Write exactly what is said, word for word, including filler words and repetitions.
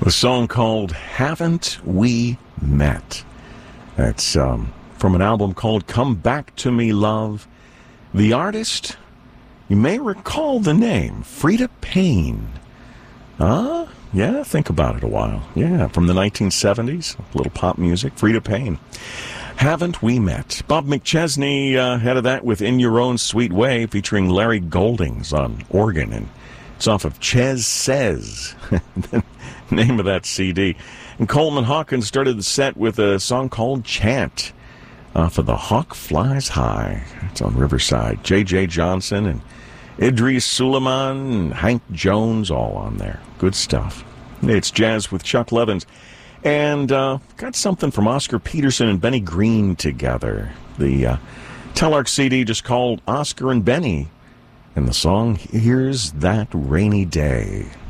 A song called Haven't We Met? That's um, from an album called Come Back to Me, Love. The artist, you may recall the name, Freda Payne. Ah, yeah, think about it a while. Yeah, from the nineteen seventies, a little pop music, Freda Payne. Haven't We Met? Bob McChesney uh, had of that with In Your Own Sweet Way, featuring Larry Goldings on organ, and it's off of Ches Says, the name of that C D. And Coleman Hawkins started the set with a song called Chant, off of The Hawk Flies High. It's on Riverside. J J Johnson and Idris Suleiman and Hank Jones all on there. Good stuff. It's Jazz with Chuck Levins. And uh, got something from Oscar Peterson and Benny Green together. The uh, Telarc C D just called Oscar and Benny. And the song, Here's That Rainy Day.